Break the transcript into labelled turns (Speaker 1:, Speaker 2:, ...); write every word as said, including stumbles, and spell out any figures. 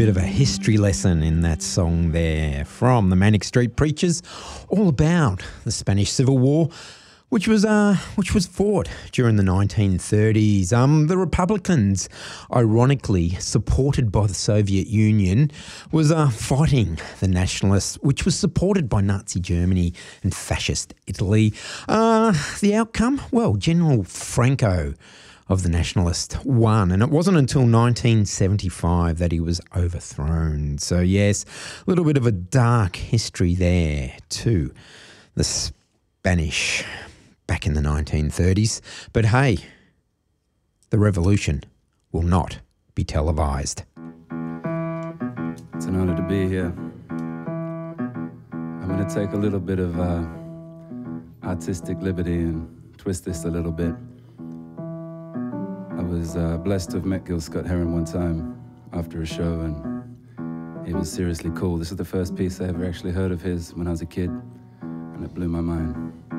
Speaker 1: bit of a history lesson in that song there from the Manic Street Preachers, all about the Spanish Civil War, which was uh, which was fought during the nineteen thirties. Um, the Republicans, ironically supported by the Soviet Union, was uh, fighting the Nationalists, which was supported by Nazi Germany and Fascist Italy. Uh, the outcome? Well, General Franco of the Nationalist won, and it wasn't until nineteen seventy-five that he was overthrown. So yes, a little bit of a dark history there too. The Spanish back in the nineteen thirties. But hey, the revolution will not be televised.
Speaker 2: It's an honor to be here. I'm going to take a little bit of uh, artistic liberty and twist this a little bit. I was uh, blessed to have met Gil Scott-Heron one time after a show, and he was seriously cool. This is the first piece I ever actually heard of his when I was a kid, and it blew my mind.